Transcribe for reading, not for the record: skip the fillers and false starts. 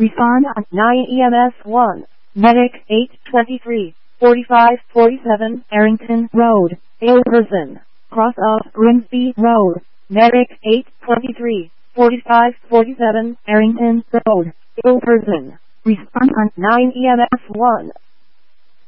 Respond on 9 EMS 1. Medic 823, 4547 Arrington Road, Ilverston. Cross of Grimsby Road. Medic 823, 4547 Arrington Road, Ilverston. Respond on 9 EMS 1.